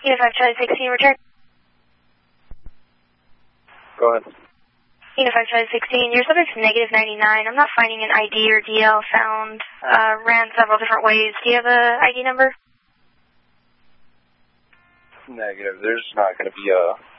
Unified Charlie 16, return. Go ahead. Unified Charlie 16, your subject's negative 99. I'm not finding an ID or DL found. Ran several different ways. Do you have a ID number? Negative. There's not going to be a